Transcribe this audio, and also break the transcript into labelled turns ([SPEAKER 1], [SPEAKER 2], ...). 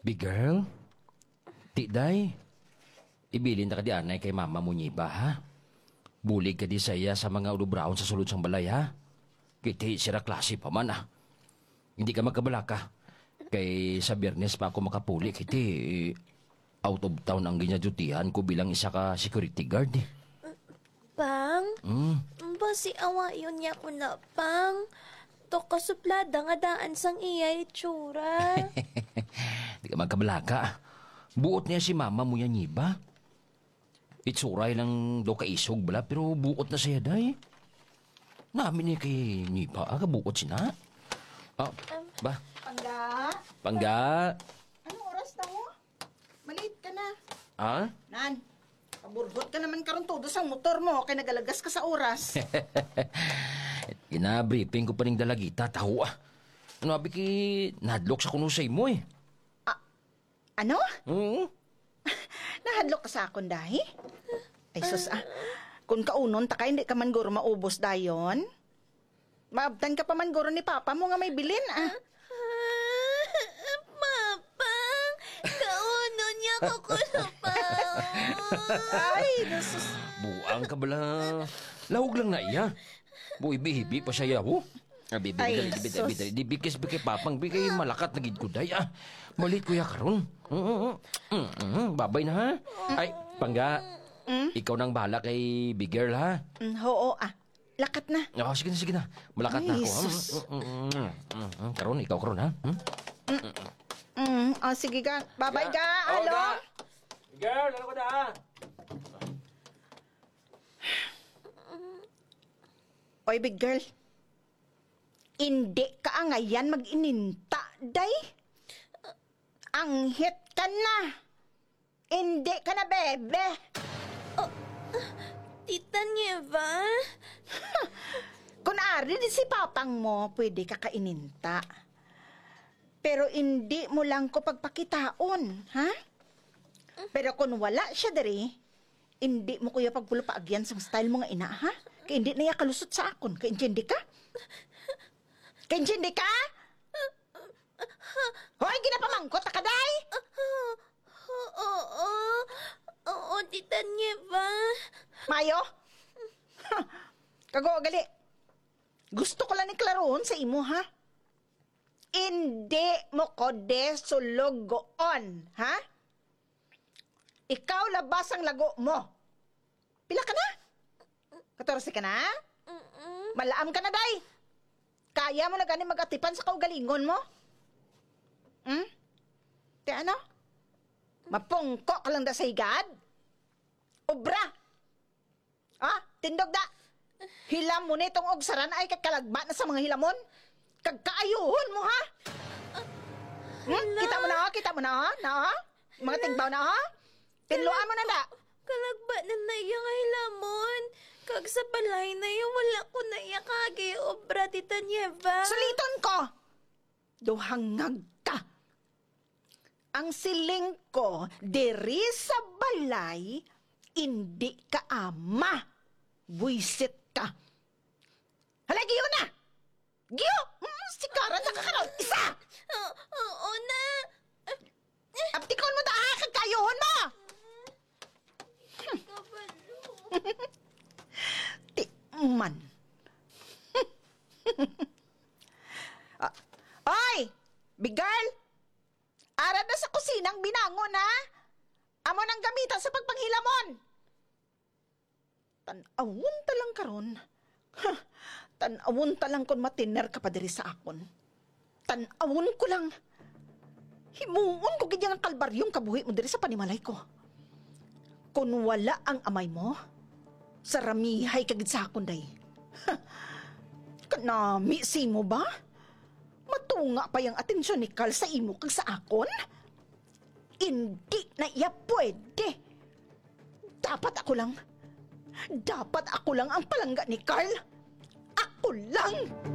[SPEAKER 1] Big girl? Ti day? Ibilin na ka di anay kay mama mo niba, ha? Bulig ka di saya sa mga ulubraon sa sulod sang balay, ha? Kiti sira klase pa man, ah. Hindi ka magkabalaka. Kay sa Biyernes pa ako makapuli, kiti out of town ang ginyadutihan ko bilang isa ka security guard, eh.
[SPEAKER 2] Pang? Basi awayon niya ko na, Pang. To kasuplada nga daan sang iya itsura.
[SPEAKER 1] Di ka magkabalaka. Buot niya si mama mo yan, niba? Itsuray lang do ka isog bala, pero buot na siya, day. Namin niya kay niba, buot sina. Ba?
[SPEAKER 3] Pangga?
[SPEAKER 1] Pangga?
[SPEAKER 3] Anong oras na mo? Maliit ka na.
[SPEAKER 1] Ha?
[SPEAKER 3] Nan, paburgot ka naman karon todo sa motor mo, kay nagalagas ka sa oras.
[SPEAKER 1] Ina-briefing ko pa ning dalagita, taho ah. Ano abi ki nadlok sa kunusay mo eh.
[SPEAKER 3] Ano?
[SPEAKER 1] Oo.
[SPEAKER 3] Nahadlok ka sa akon dahi? Ay sus kung kaunon ta ka hindi ka man guro maubos dayon. Maabtan ka pa man guro ni papa mo nga may bilin
[SPEAKER 2] Mapang, kaunon niya ko kusupaw.
[SPEAKER 3] Ay, sus.
[SPEAKER 1] Buang ka bala. Lahog lang na iya. Buibi-hibi pa siya ho.
[SPEAKER 3] Ay, sus.
[SPEAKER 1] Di bikis papang bigay malakat na gid ko day ah. Malit kuya karon. Babay na ha. Ay, Pangga. Ikaw nang bahala kay big girl ha.
[SPEAKER 3] Oo lakat na.
[SPEAKER 1] Oh, sige na. Malakat na
[SPEAKER 3] Ay,
[SPEAKER 1] ako.
[SPEAKER 3] sus.
[SPEAKER 1] Karon, ikaw karon ha.
[SPEAKER 3] Sige ka. Bye-bye ka. Alo?
[SPEAKER 1] Girl, ano ko na ha?
[SPEAKER 3] Oy, big girl. Hindi ka ngayon mag-ininta, day. Anghit ka na. Hindi ka na, bebe.
[SPEAKER 2] Tita Nieva?
[SPEAKER 3] Kung ari di si papang mo, pwede ka kaininta. Pero hindi mo lang ko pagpakitaon, ha? Pero kung wala siya dari, hindi mo kuya pagpulupaagyan sa style mo nga ina, ha? Kaya hindi na iya kalusot sa akon. Kaya hindi ka? Kaya hindi ka? Hoy, ginapamangkot ka, day!
[SPEAKER 2] Oo, Tita Nieva.
[SPEAKER 3] Mayo? Kago, gali. Gusto ko lang ni klaroon sa imo, ha? Hindi mo ko desulugoon, ha? Ikaw labas ang lago mo. Pila ka na? 14 ka na? Malaam ka na, day. Kaya mo na gani mag-atipan sa kaugalingon mo? Te ano? Mapungko ka lang da sa higad? Obra! Tindog da! Hilam mo nitong ogsaran ay kakalagma na sa mga hilamon? Kagkaayuhon mo, ha? Kita mo na, ha? Mga tigbaw na, ha? Pinluan mo na da!
[SPEAKER 2] Kalagba na naiya nga hilamon. Kag sa balay na yung wala ko naiya kagi obra, Tita Nieva.
[SPEAKER 3] Suliton ko! Duhangag ka! Ang siling ko, diri sa balay, hindi ka ama. Buisit ka. Hala, giyo na! Giyo! Sikaran na kakaroon. Isa!
[SPEAKER 2] Oo na.
[SPEAKER 3] Aptikon mo ta, ha? Kagkayuhon mo! Tikman. Oy! Big girl! Ara na sa kusinang binangon, ha? Amo nang gamitan sa pagpanghilamon. Tan-awon talang karon. Tan-awon talang kon matiner ka pa diri sa akon. Tan-awon ko lang. Himuon ko gidyang kalbaryong kabuhi mo diri sa panimalay ko. Kung wala ang amay mo, saramihay kagid sa akon, day. Kanami si mo ba? Matunga pa yung atensyon ni Carl sa imo kag sa akon? Hindi na iya pwede. Dapat ako lang ang palangga ni Carl. Ako lang!